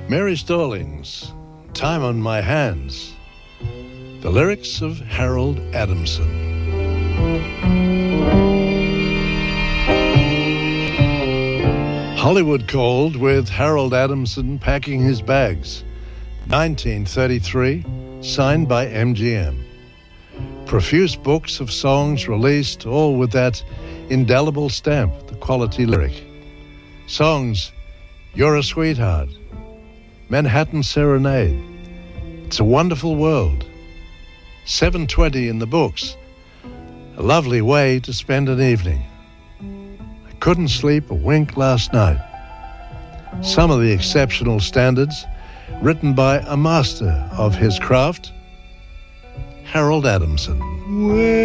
Mary Stallings, Time on My Hands. The lyrics of Harold Adamson. Hollywood called with Harold Adamson packing his bags. 1933, signed by MGM. Profuse books of songs released, all with that indelible stamp, the quality lyric. Songs, You're a Sweetheart, Manhattan Serenade, It's a Wonderful World, 7:20 in the books, a lovely way to spend an evening. I couldn't sleep a wink last night. Some of the exceptional standards written by a master of his craft, Harold Adamson.